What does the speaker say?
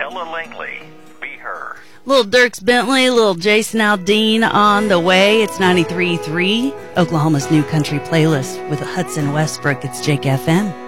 Ella Langley, Be Her. Little Dierks Bentley, little Jason Aldean on the way. It's 93.3, Oklahoma's new country playlist with Hudson Westbrook. It's Jake FM.